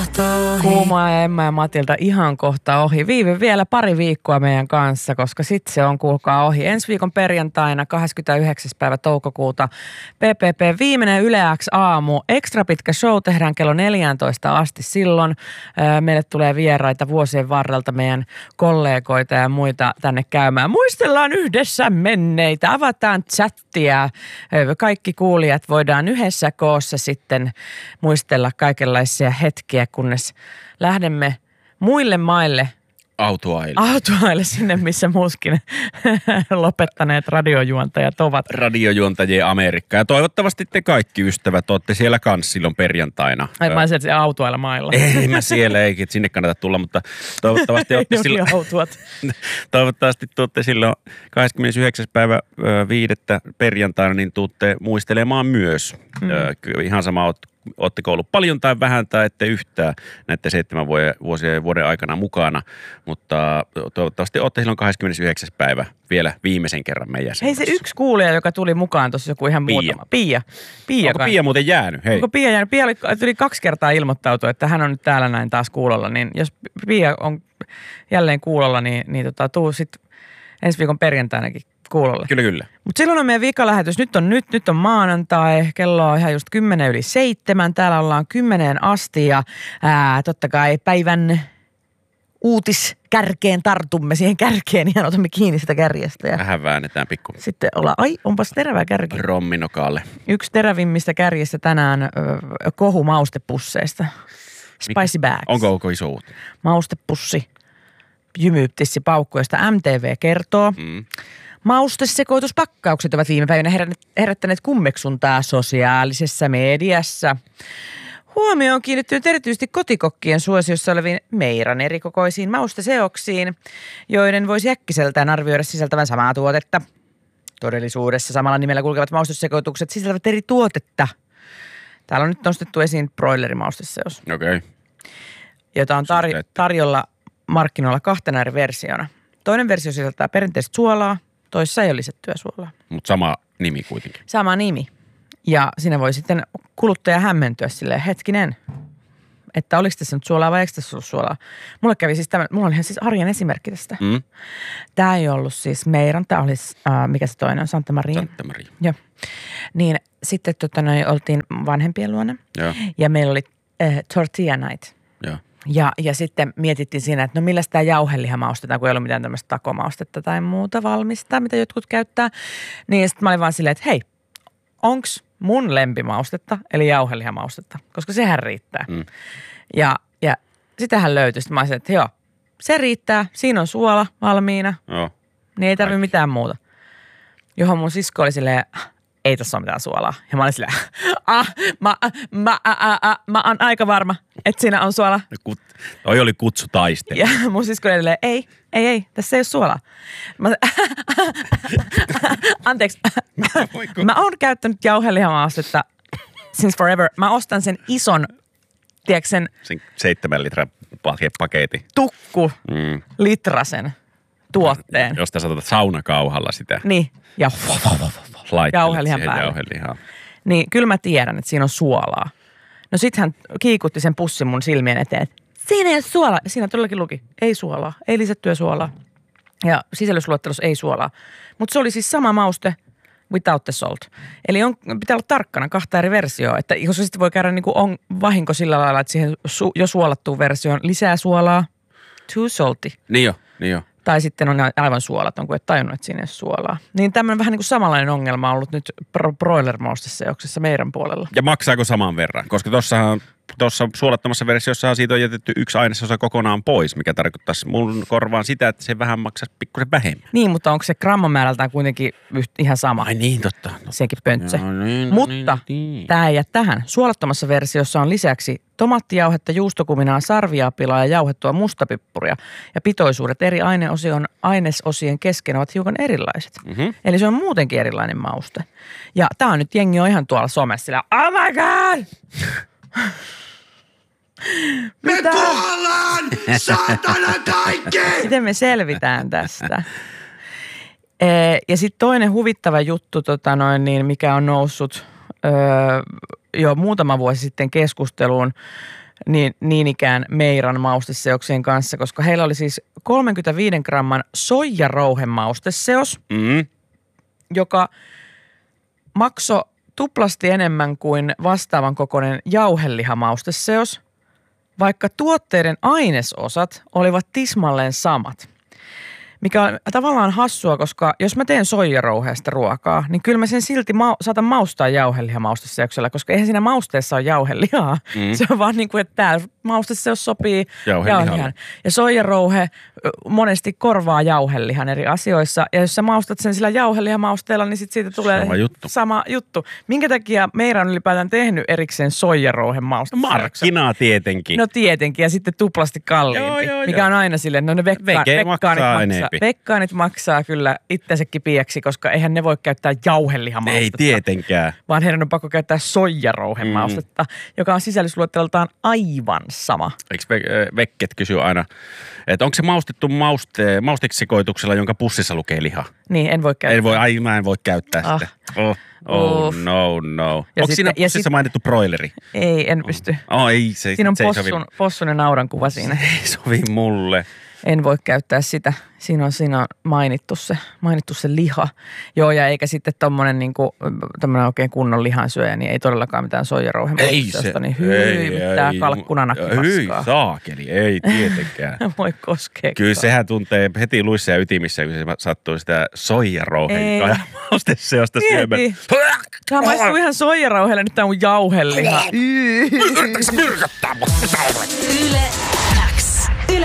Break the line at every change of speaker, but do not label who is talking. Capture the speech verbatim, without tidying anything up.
kohta ohi.
Kuumaa ja Emma ja Matilda ihan kohta ohi. Viive vielä pari viikkoa meidän kanssa, koska sit se on kuulkaa ohi. Ensi viikon perjantaina kahdeskymmenesyhdeksäs päivä toukokuuta P P P viimeinen Yle X aamu. Ekstra pitkä show tehdään kello neljätoista asti silloin. Meille tulee vieraita vuosien varrelta meidän kollegoita ja muita tänne käymään. Muistellaan yhdessä menneitä, avataan chattia. Kaikki kuulijat voidaan yhdessä koossa sitten muistella kaikenlaisia hetkiä, kunnes lähdemme muille maille.
Autoaille.
Autoaille sinne, missä muuskin lopettaneet radiojuontajat ovat.
Radiojuontajien Amerikka. Ja toivottavasti te kaikki ystävät olette siellä kanssa silloin perjantaina.
Ai mä olisin, että autoilla mailla.
Ei mä siellä, eikä sinne kannata tulla, mutta toivottavasti olette silloin. Toivottavasti tuutte silloin kahdeskymmenesyhdeksäs päivä viidettä perjantaina, niin tuutte muistelemaan myös. Mm. Ihan sama, ootteko ollut paljon tai vähän tai ette yhtään näiden seitsemän vuosien vuoden aikana mukana, mutta toivottavasti olette silloin kahdeskymmenesyhdeksäs päivä vielä viimeisen kerran meidän jäsenessä.
Hei, se yksi kuulija, joka tuli mukaan tuossa joku ihan
Pia.
muutama. Pia. Pia.
Onko Pia muuten jäänyt? Hei.
Onko Pia jäänyt? Pia oli, tuli kaksi kertaa ilmoittautua, että hän on nyt täällä näin taas kuulolla, niin jos Pia on jälleen kuulolla, niin, niin tota, tuu sitten ensi viikon perjantainakin kuulolle.
Kyllä, kyllä.
Mutta silloin on meidän viikalähetys. Nyt on nyt, nyt on maanantai, kello on ihan just kymmenen yli seitsemän. Täällä ollaan kymmeneen asti ja ää, totta kai päivän uutiskärkeen tartumme siihen kärkeen. Ihan otamme kiinni sitä kärjestä. Ja
vähän väännetään pikku.
sitten ollaan, ai onpas terävä kärki.
Romminokaalle.
Yksi terävimmistä kärjistä tänään ö, kohu maustepusseista. Spicy bags.
Onko onko iso uutinen?
Maustepussi. Jymyyptissi paukku, josta M T V kertoo.
Mm.
Maustesekoituspakkaukset ovat viime päivinä herättäneet kummeksuntaa sosiaalisessa mediassa. Huomio on kiinnittynyt erityisesti kotikokkien suosiossa oleviin Meiran erikokoisiin mausteseoksiin, joiden voisi äkkiseltään arvioida sisältävän samaa tuotetta. Todellisuudessa samalla nimellä kulkevat maustesekoitukset sisältävät eri tuotetta. Täällä on nyt nostettu esiin broilerimausteseos,
Okei. Okay.
jota on tar- tarjolla markkinoilla kahtena eri versiona. Toinen versio sisältää perinteistä suolaa, toissa ei ole lisättyä suolaa.
Mutta sama nimi kuitenkin.
Sama nimi. Ja siinä voi sitten kuluttaja hämmentyä silleen, hetkinen, että oliko tässä nyt suolaa vai eikö tässä ollut suolaa. Mulle kävi siis tämä, mulla oli ihan siis arjen esimerkki tästä.
Mm.
Tämä ei ollut siis Meiran, tämä oli, äh, mikä se toinen on, Santa Maria.
Santa Maria.
Joo. Niin sitten tota, noi, oltiin vanhempien luona
Joo.
ja meillä oli äh, tortilla night.
Joo.
Ja, ja sitten mietittiin siinä, että no millä sitä jauheliha maustetaan, kun ei ollut mitään tämmöistä takomaustetta tai muuta valmista, mitä jotkut käyttää. Niin sitten mä olin vaan silleen, että hei, onks mun lempimaustetta, eli jauhelihamaustetta, koska sehän riittää. Mm. Ja, ja sitähän löytyi. Sitten mä olisin, että joo, se riittää, siinä on suola valmiina,
Joo.
niin ei tarvitse
Kaikki.
mitään muuta. Johon mun sisko oli silleen, ei tässä ole mitään suolaa. Ja mä olin silleen, ah, mä, mä, mä, mä, mä oon aika varma, että siinä on suola.
Kut, toi oli kutsu taistelu.
Ja mun sisko oli silleen, ei, ei, ei, tässä ei ole suolaa. Mä, anteeksi, mä oon käyttänyt jauhelihamaustetta since forever. Mä ostan sen ison, tiedätkö sen
Sen seitsemän litran paketti.
tukku
Mm.
litrasen tuotteen.
Josta saatat saunakauhalla sitä.
Niin, ja
Laittelet
jauhelihan
siihen
päälle.
jauhelihaa.
Niin, kyllä mä tiedän, että siinä on suolaa. No sit hän kiikutti sen pussin mun silmien eteen, että siinä ei ole suolaa. Siinä todellakin luki, ei suolaa, ei lisättyä suolaa. Ja sisällysluettelossa ei suolaa. Mutta se oli siis sama mauste without the salt. Eli on, pitää olla tarkkana kahta eri versioa. Että jos sitten voi käydä niin kuin on vahinko sillä lailla, että siihen su, jo suolattuun versioon lisää suolaa, too salty.
Niin jo, niin jo.
Tai sitten on aivan suolaton, kun et tajunnut, että siinä ei ole suolaa. Niin tämmöinen vähän niin kuin samanlainen ongelma on ollut nyt broiler-mausteseoksessa meidän puolella.
Ja maksaako saman verran? Koska tossahan, tuossa suolattomassa versiossa siitä on jätetty yksi ainesosa kokonaan pois, mikä tarkoittaisi mun korvaan sitä, että se vähän maksaisi pikkusen vähemmän.
Niin, mutta onko se grammamäärältään kuitenkin yht, ihan sama?
Ai niin, totta. No.
Sekin pöntsä.
Joo, niin,
Mutta
niin, niin.
tämä ei jää tähän. Suolattomassa versiossa on lisäksi tomaattijauhetta, juustokuminaa, sarviapilaa ja jauhettua mustapippuria. Ja pitoisuudet eri aineosion, ainesosien kesken ovat hiukan erilaiset. Mm-hmm. Eli se on muutenkin erilainen mauste. Ja tämä on nyt, jengi on ihan tuolla somessa sillä, oh my god!
Me kuollaan! Saatana kaikki!
Miten me selvitään tästä? Ja sitten toinen huvittava juttu, tota noin, niin mikä on noussut öö, jo muutama vuosi sitten keskusteluun, niin, niin ikään Meiran mausteseoksien kanssa, koska heillä oli siis kolmekymmentäviisi gramman soijarouhemausteseos,
Mm.
joka maksoi tuplasti enemmän kuin vastaavan kokoinen jauhelihamausteseos, vaikka tuotteiden ainesosat olivat tismalleen samat. Mikä on tavallaan hassua, koska jos mä teen soijarouheesta ruokaa, niin kyllä mä sen silti ma- saatan maustaa jauhelihamausteseoksella, koska eihän siinä mausteessa ole jauhelihaa. Mm. Se on vaan niin kuin, että täällä mausteseos sopii jauhelihan. Ja soijarouhe monesti korvaa jauhelihan eri asioissa. Ja jos sä maustat sen sillä jauhelihamausteella, niin sit siitä tulee
sama juttu.
sama juttu. Minkä takia Meira on ylipäätään tehnyt erikseen soijarouhemausteseoksen?
Markkinaa tietenkin.
No tietenkin, ja sitten tuplasti kalliimpi,
Joo, joo,
mikä
joo.
on aina silleen, no ne vekka-
Vege maksaa
vekkaanit,
enempi.
vekkaanit maksaa kyllä itsensäkin pieksi, koska eihän ne voi käyttää jauhelihamausta.
Ei tietenkään.
Vaan heidän on pakko käyttää soijarouhemaustetta, mm. joka on sisällysluetteloltaan aivan sama.
Eikö ve- vekket kysy aina, että onko se maustettu mauste, mausteksisekoituksella, jonka pussissa lukee liha?
Niin, en voi käyttää.
En voi, ai, mä en voi käyttää
Ah.
sitä. Oh, oh
Uff.
no, no. Onko
sitten-
siinä
ja
pussissa
sit-
mainittu broileri?
Ei, en pysty.
Oh, ei, se,
Siinä on
se ei sovi.
possun, possun ja nauran kuva siinä.
Ei sovi mulle.
En voi käyttää sitä. Siinä on, siinä on mainittu, se, mainittu se liha. Joo, ja eikä sitten tommonen niinku, tommonen oikein kunnon lihansyöjä, niin ei todellakaan mitään soijarouhemausteesta. Niin hyi, mitään kalkkunanakkimaskaa.
Hyi, saakeli, ei tietenkään.
Voi koskea.
Kyllä sehän tuntee heti luissa ja ytimissä, kun se sattuu sitä soijarouhen
Ei.
mausteseosta syömään.
Mieti. Tämä maistuu ihan soijarauheelle, nyt tää on mun jauheliha.
Yritätkö sä myrkyttää mut?
Yle